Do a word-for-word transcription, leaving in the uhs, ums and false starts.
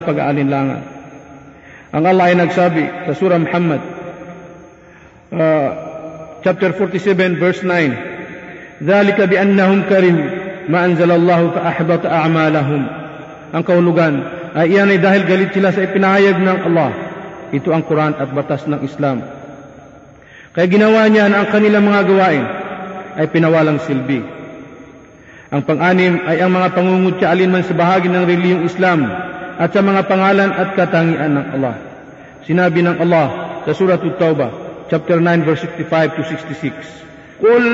pag-aalinlangan. Ang Allah ay nagsabi sa surah Muhammad uh, chapter forty-seven verse nine, "Dhalika bi'annahum karihu ma anzalallahu fa ahbata a'malahum." Ang kahulugan ay iyan ay dahil galit sila sa ipinahayag ng Allah. Ito ang Quran at batas ng Islam. Kaya ginawa niya na ang kanilang mga gawain ay pinawalang silbi. Ang pang-anim ay ang mga pangungutya alinman sa bahagi ng relihiyong Islam at sa mga pangalan at katangian ng Allah. Sinabi ng Allah sa Surah At-Tawbah, chapter nine, verse sixty-five to sixty-six, "Qul